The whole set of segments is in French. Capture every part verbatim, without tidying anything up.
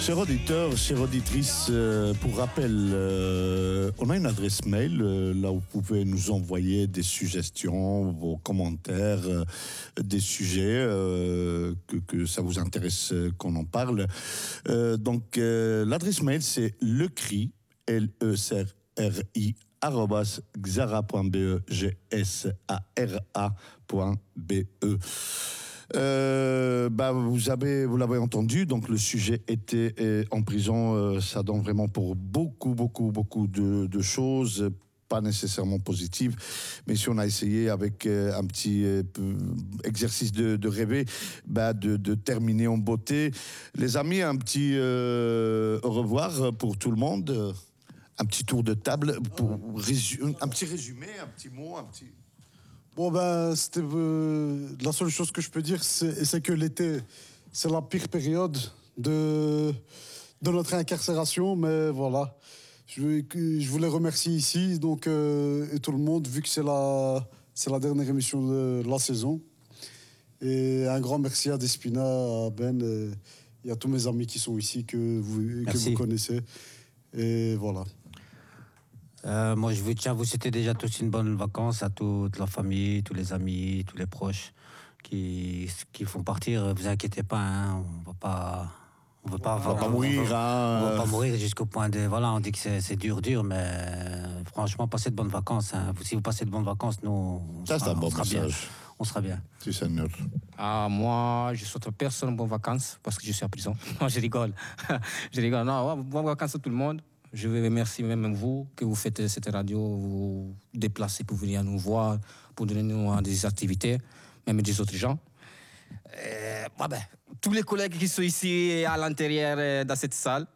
Chers auditeurs, chères auditrices, euh, pour rappel, euh, on a une adresse mail euh, là où vous pouvez nous envoyer des suggestions, vos commentaires, euh, des sujets euh, que, que ça vous intéresse euh, qu'on en parle. Euh, donc euh, l'adresse mail c'est lecri, L E C R I, arrobas xara.be, G S A R A.be. Euh, bah, vous avez, vous l'avez entendu, donc le sujet était euh, en prison, euh, ça donne vraiment pour beaucoup, beaucoup, beaucoup de, de choses, pas nécessairement positives, mais si on a essayé avec euh, un petit euh, exercice de, de rêver, bah, de, de terminer en beauté. Les amis, un petit euh, au revoir pour tout le monde, un petit tour de table, pour résu- un petit résumé, un petit mot, un petit... Bon ben, c'était euh, la seule chose que je peux dire, c'est, c'est que l'été, c'est la pire période de, de notre incarcération, mais voilà. Je, je voulais remercier ici donc, euh, et tout le monde, vu que c'est la, c'est la dernière émission de la saison. Et un grand merci à Despina, à Ben et, et à tous mes amis qui sont ici, que vous, que vous connaissez. Et voilà. Euh, moi, je veux tiens, vous souhaiter déjà tous une bonne vacances à toute la famille, tous les amis, tous les proches qui, qui font partir. Vous inquiétez pas, hein, on va pas, on va pas, on va pas mourir, on va, hein. on va pas mourir jusqu'au point de, voilà, on dit que c'est, c'est dur, dur, mais euh, franchement, passez de bonnes vacances. Hein. Si vous passez de bonnes vacances, nous, on Ça, sera, c'est un bon on sera bien. message. On sera bien. Si, Seigneur. Ah, moi, je souhaite personne bonnes vacances parce que je suis en prison. Non, je rigole. je rigole. Non, bonnes vacances à tout le monde. Je veux remercier même vous que vous faites cette radio, vous déplacez pour venir nous voir, pour donner nous des activités, même des autres gens. Euh, bah ben, tous les collègues qui sont ici à l'intérieur dans cette salle.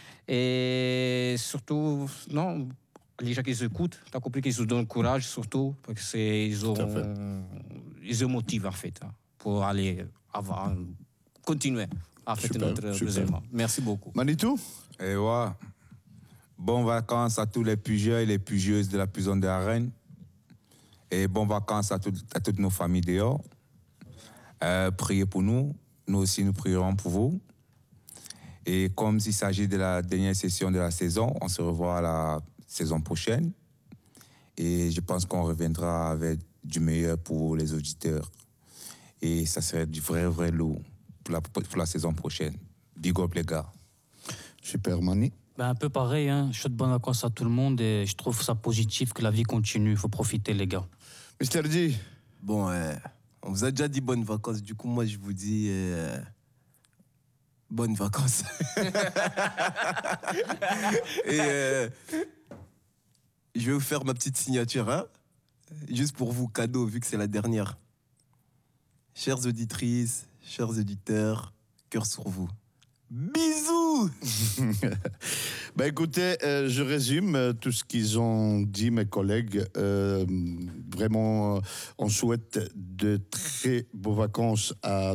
Et surtout, non, les gens qui nous écoutent, tu as compris qu'ils nous donnent courage, surtout, parce qu'ils ont, ils ont motivent en fait, pour aller avant, continuer à faire notre musulman. Merci beaucoup. Manitou? Et ouais. Bonnes vacances à tous les pugeurs et les pugeuses de la prison de la Reine. Et bonnes vacances à, tout, à toutes nos familles dehors. Euh, priez pour nous. Nous aussi, nous prierons pour vous. Et comme il s'agit de la dernière session de la saison, on se revoit la saison prochaine. Et je pense qu'on reviendra avec du meilleur pour les auditeurs. Et ça serait du vrai, vrai lourd pour la, pour la saison prochaine. Big up, les gars. Super, Mani. Ben, un peu pareil, hein. Je souhaite bonnes vacances à tout le monde et je trouve ça positif que la vie continue. Il faut profiter, les gars. Mister D. Bon, euh, on vous a déjà dit bonnes vacances. Du coup, moi, je vous dis euh, bonnes vacances. Et euh, je vais vous faire ma petite signature, hein, juste pour vous, cadeau, vu que c'est la dernière. Chères auditrices, chers auditeurs, cœur sur vous. Bisous. Ben écoutez, euh, je résume euh, tout ce qu'ils ont dit mes collègues. Euh, vraiment, euh, on souhaite de très beaux vacances à